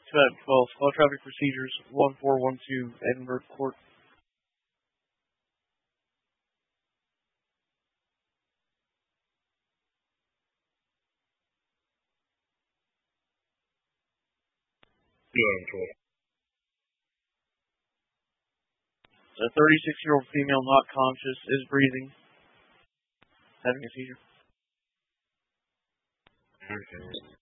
12, Slow Traffic Procedures 1412, Edinburgh Court. A 36-year-old female not conscious, is breathing, having a seizure. Okay.